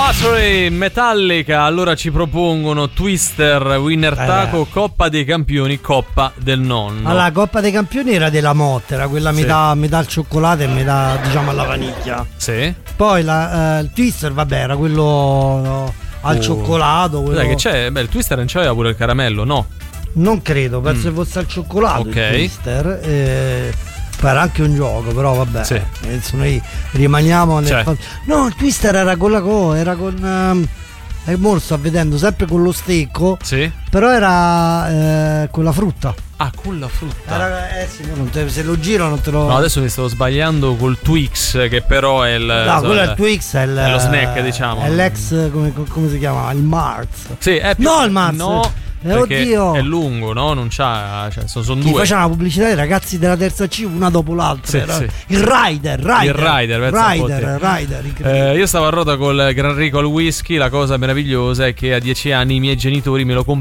Battery, Metallica. Allora ci propongono Twister, Winner Taco, Coppa dei Campioni, Coppa del Nonno. Allora, la Coppa dei Campioni era della Motte, era quella metà al cioccolato e metà, diciamo, alla vaniglia. Sì. Poi il Twister, vabbè, era quello al cioccolato. Quello... Dai, che c'è? Beh, il Twister non c'aveva pure il caramello, no? Non credo, penso che fosse al cioccolato il Twister. Era anche un gioco, però vabbè. Sì. Noi rimaniamo nel. No, il Twister era con era con. Mo lo sto vedendo sempre con lo stecco. Sì. Però era con la frutta. Ah, con la frutta. Sì, se lo giro non te lo. No, adesso mi stavo sbagliando col Twix, che però è il. No, quello è il Twix, è lo snack, diciamo. È l'ex, come si chiama? Il Mars. Sì, è più. No, il Mars. No. Oddio, è lungo, no? Non c'ha. Cioè, sono chi due. faceva la pubblicità dei ragazzi della terza C una dopo l'altra. Sì. Il Rider. Io stavo a rota col Gran Rico al whisky. La cosa meravigliosa è che a 10 anni i miei genitori me lo